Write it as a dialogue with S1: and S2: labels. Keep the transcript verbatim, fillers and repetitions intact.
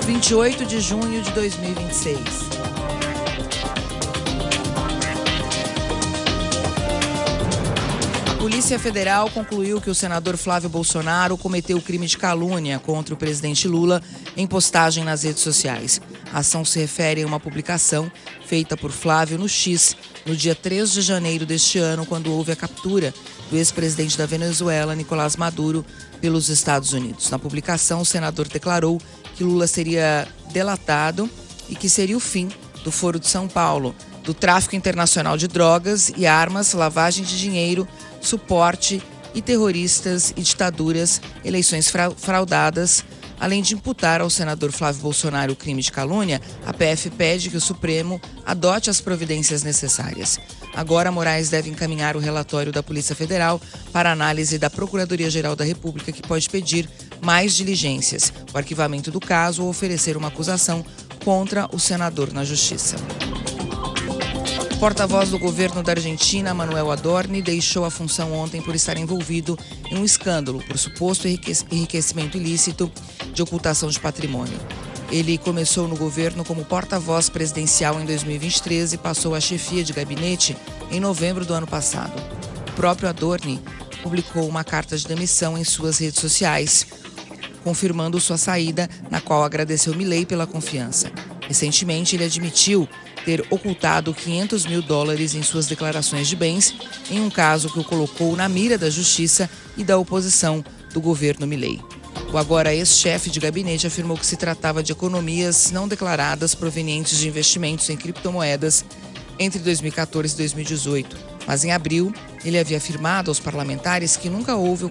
S1: vinte e oito de junho de dois mil e vinte e seis. A Polícia Federal concluiu que o senador Flávio Bolsonaro cometeu crime de calúnia contra o presidente Lula em postagem nas redes sociais. A ação se refere a uma publicação feita por Flávio no X, no dia três de janeiro deste ano, quando houve a captura do ex-presidente da Venezuela, Nicolás Maduro, pelos Estados Unidos. Na publicação, o senador declarou que Lula seria delatado e que seria o fim do Foro de São Paulo, do tráfico internacional de drogas e armas, lavagem de dinheiro, suporte e terroristas e ditaduras, eleições fraudadas. Além de imputar ao senador Flávio Bolsonaro o crime de calúnia, a P F pede que o Supremo adote as providências necessárias. Agora, Moraes deve encaminhar o relatório da Polícia Federal para análise da Procuradoria-Geral da República, que pode pedir mais diligências, o arquivamento do caso ou oferecer uma acusação contra o senador na Justiça. O porta-voz do governo da Argentina, Manuel Adorni, deixou a função ontem por estar envolvido em um escândalo por suposto enriquecimento ilícito de ocultação de patrimônio. Ele começou no governo como porta-voz presidencial em dois mil e vinte e três e passou a chefia de gabinete em novembro do ano passado. O próprio Adorni publicou uma carta de demissão em suas redes sociais, confirmando sua saída, na qual agradeceu Milei pela confiança. Recentemente, ele admitiu ter ocultado quinhentos mil dólares em suas declarações de bens, em um caso que o colocou na mira da justiça e da oposição do governo Milei. O agora ex-chefe de gabinete afirmou que se tratava de economias não declaradas provenientes de investimentos em criptomoedas entre dois mil e quatorze e dois mil e dezoito. Mas em abril, ele havia afirmado aos parlamentares que nunca houve